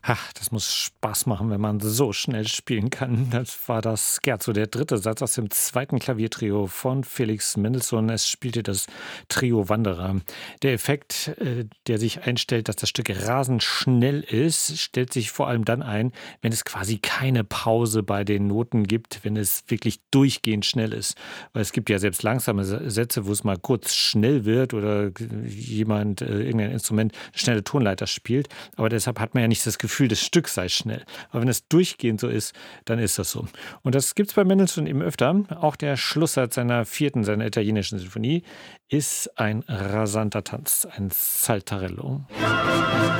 Ach, das muss Spaß machen, wenn man so schnell spielen kann. Das war das Scherzo, der dritte Satz aus dem zweiten Klaviertrio von Felix Mendelssohn. Es spielte das Trio Wanderer. Der Effekt, der sich einstellt, dass das Stück rasend schnell ist, stellt sich vor allem dann ein, wenn es quasi keine Pause bei den Noten gibt, wenn es wirklich durchgehend schnell ist. Weil es gibt ja selbst langsame Sätze, wo es mal kurz schnell wird oder jemand, irgendein Instrument, eine schnelle Tonleiter spielt. Aber deshalb hat man ja nicht das Gefühl, das Stück sei schnell. Aber wenn es durchgehend so ist, dann ist das so. Und das gibt es bei Mendelssohn eben öfter. Auch der Schlusssatz seiner italienischen Sinfonie, ist ein rasanter Tanz, ein Saltarello.